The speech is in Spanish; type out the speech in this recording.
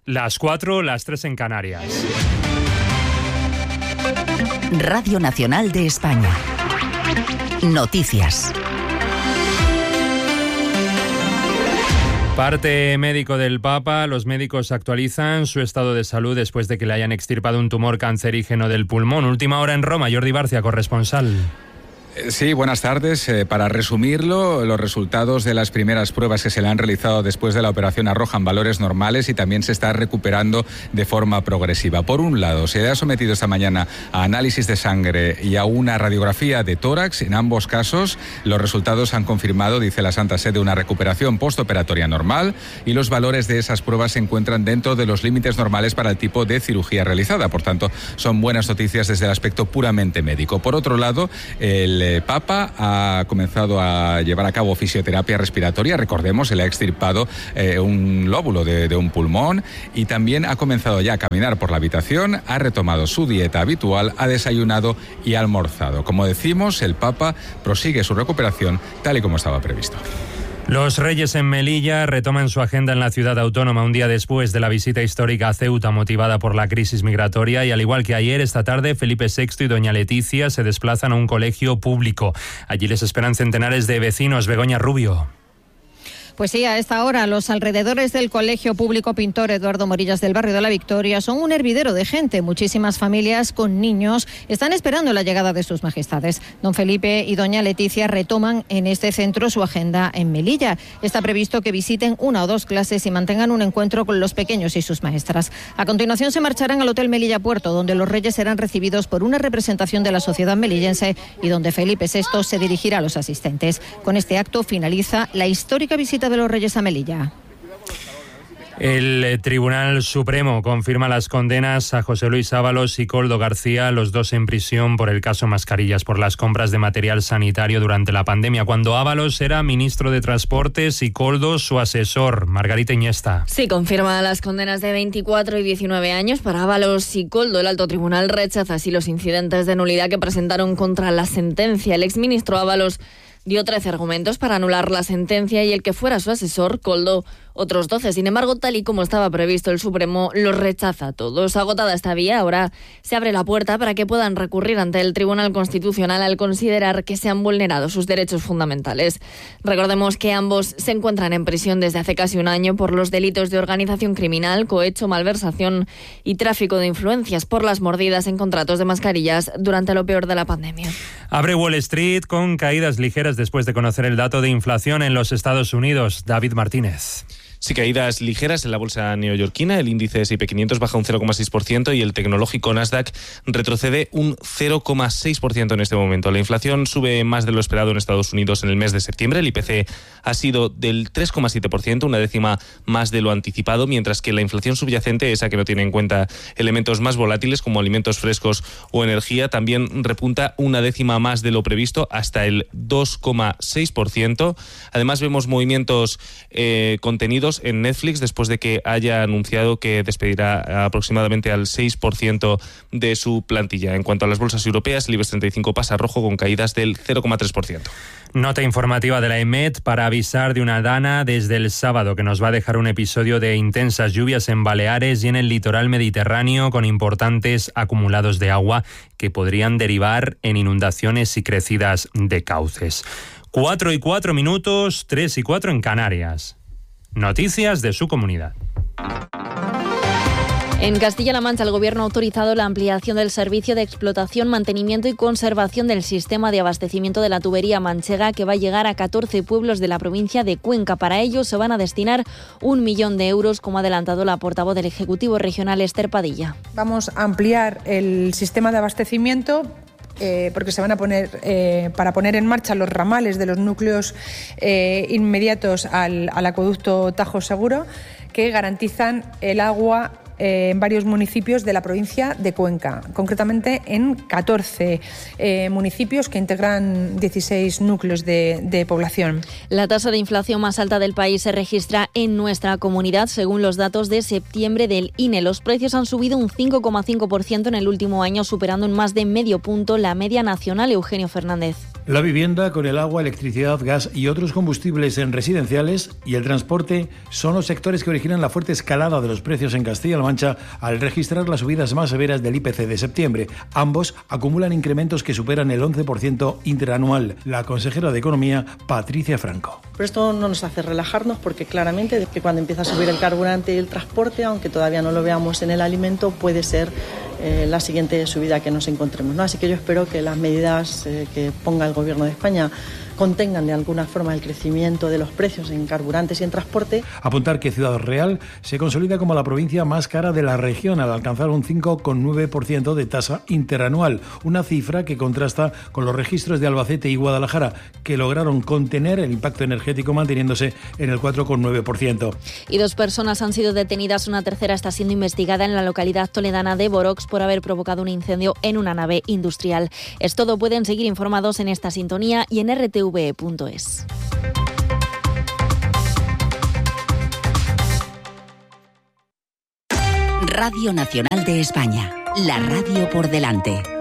Las 4, las 3 en Canarias. Radio Nacional de España. Noticias. Parte médico del Papa. Los médicos actualizan su estado de salud después de que le hayan extirpado un tumor cancerígeno del pulmón. Última hora en Roma. Jordi Barcia, corresponsal. Sí, buenas tardes. Para resumirlo, los resultados de las primeras pruebas que se le han realizado después de la operación arrojan valores normales y también se está recuperando de forma progresiva. Por un lado, se le ha sometido esta mañana a análisis de sangre y a una radiografía de tórax. En ambos casos, los resultados han confirmado, dice la Santa Sede, una recuperación postoperatoria normal y los valores de esas pruebas se encuentran dentro de los límites normales para el tipo de cirugía realizada. Por tanto, son buenas noticias desde el aspecto puramente médico. Por otro lado, el Papa ha comenzado a llevar a cabo fisioterapia respiratoria. Recordemos, se le ha extirpado un lóbulo de un pulmón y también ha comenzado ya a caminar por la habitación, ha retomado su dieta habitual, ha desayunado y ha almorzado. Como decimos, el Papa prosigue su recuperación tal y como estaba previsto. Los Reyes en Melilla retoman su agenda en la ciudad autónoma un día después de la visita histórica a Ceuta motivada por la crisis migratoria y al igual que ayer, esta tarde, Felipe VI y doña Leticia se desplazan a un colegio público. Allí les esperan centenares de vecinos. Begoña Rubio. Pues sí, a esta hora los alrededores del Colegio Público Pintor Eduardo Morillas del barrio de la Victoria son un hervidero de gente. Muchísimas familias con niños están esperando la llegada de sus majestades. Don Felipe y doña Leticia retoman en este centro su agenda en Melilla. Está previsto que visiten 1 o 2 clases y mantengan un encuentro con los pequeños y sus maestras. A continuación se marcharán al Hotel Melilla Puerto, donde los Reyes serán recibidos por una representación de la sociedad melillense y donde Felipe VI se dirigirá a los asistentes. Con este acto finaliza la histórica visita de los Reyes a Melilla. El Tribunal Supremo confirma las condenas a José Luis Ábalos y Koldo García, los dos en prisión por el caso Mascarillas, por las compras de material sanitario durante la pandemia, cuando Ábalos era ministro de Transportes y Koldo su asesor. Margarita Iniesta. Sí, confirma las condenas de 24 y 19 años para Ábalos y Koldo. El alto tribunal rechaza así los incidentes de nulidad que presentaron contra la sentencia. El exministro Ábalos dio 13 argumentos para anular la sentencia y el que fuera su asesor, Koldo, otros 12. Sin embargo, tal y como estaba previsto, el Supremo los rechaza a todos. Agotada esta vía, ahora se abre la puerta para que puedan recurrir ante el Tribunal Constitucional al considerar que se han vulnerado sus derechos fundamentales. Recordemos que ambos se encuentran en prisión desde hace casi un año por los delitos de organización criminal, cohecho, malversación y tráfico de influencias por las mordidas en contratos de mascarillas durante lo peor de la pandemia. Abre Wall Street con caídas ligeras después de conocer el dato de inflación en los Estados Unidos. David Martínez. Sí, caídas ligeras en la bolsa neoyorquina. El índice S&P 500 baja un 0,6% y el tecnológico Nasdaq retrocede un 0,6% en este momento. La inflación sube más de lo esperado en Estados Unidos en el mes de septiembre. El IPC ha sido del 3,7%, una décima más de lo anticipado, mientras que la inflación subyacente, esa que no tiene en cuenta elementos más volátiles como alimentos frescos o energía, también repunta una décima más de lo previsto hasta el 2,6%. Además vemos movimientos contenidos en Netflix después de que haya anunciado que despedirá aproximadamente al 6% de su plantilla. En cuanto a las bolsas europeas, el IBEX 35 pasa rojo con caídas del 0,3%. Nota informativa de la EMET para avisar de una dana desde el sábado que nos va a dejar un episodio de intensas lluvias en Baleares y en el litoral mediterráneo con importantes acumulados de agua que podrían derivar en inundaciones y crecidas de cauces. 4:04, 3:04 en Canarias. Noticias de su comunidad. En Castilla-La Mancha, el Gobierno ha autorizado la ampliación del servicio de explotación, mantenimiento y conservación del sistema de abastecimiento de la tubería manchega, que va a llegar a 14 pueblos de la provincia de Cuenca. Para ello se van a destinar 1 millón de euros, como ha adelantado la portavoz del Ejecutivo Regional, Esther Padilla. Vamos a ampliar el sistema de abastecimiento porque se van a poner para poner en marcha los ramales de los núcleos inmediatos al acueducto Tajo Seguro, que garantizan el agua en varios municipios de la provincia de Cuenca, concretamente en 14 municipios que integran 16 núcleos de población. La tasa de inflación más alta del país se registra en nuestra comunidad, según los datos de septiembre del INE. Los precios han subido un 5,5% en el último año, superando en más de medio punto la media nacional. Eugenio Fernández. La vivienda, con el agua, electricidad, gas y otros combustibles en residenciales, y el transporte son los sectores que originan la fuerte escalada de los precios en Castilla-La Mancha al registrar las subidas más severas del IPC de septiembre. Ambos acumulan incrementos que superan el 11% interanual. La consejera de Economía, Patricia Franco. Pero esto no nos hace relajarnos, porque claramente que cuando empieza a subir el carburante y el transporte, aunque todavía no lo veamos en el alimento, puede ser la siguiente subida que nos encontremos, ¿no? Así que yo espero que las medidas que ponga el Gobierno de España contengan de alguna forma el crecimiento de los precios en carburantes y en transporte. Apuntar que Ciudad Real se consolida como la provincia más cara de la región al alcanzar un 5,9% de tasa interanual, una cifra que contrasta con los registros de Albacete y Guadalajara, que lograron contener el impacto energético manteniéndose en el 4,9%. Y 2 personas han sido detenidas, una tercera está siendo investigada en la localidad toledana de Borox por haber provocado un incendio en una nave industrial. Es todo, pueden seguir informados en esta sintonía y en RTV.es. Radio Nacional de España, la radio por delante.